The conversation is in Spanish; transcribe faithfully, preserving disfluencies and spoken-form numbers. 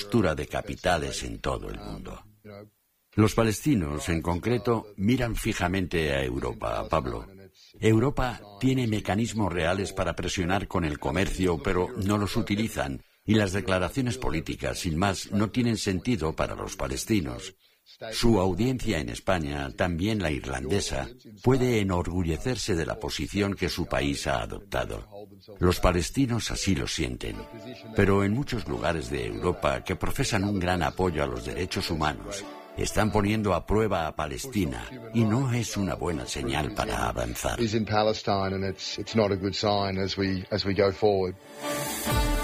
postura de capitales en todo el mundo. Los palestinos, en concreto, miran fijamente a Europa, Pablo. Europa tiene mecanismos reales para presionar con el comercio, pero no los utilizan, y las declaraciones políticas, sin más, no tienen sentido para los palestinos. Su audiencia en España, también la irlandesa, puede enorgullecerse de la posición que su país ha adoptado. Los palestinos así lo sienten, pero en muchos lugares de Europa que profesan un gran apoyo a los derechos humanos, están poniendo a prueba a Palestina y no es una buena señal para avanzar.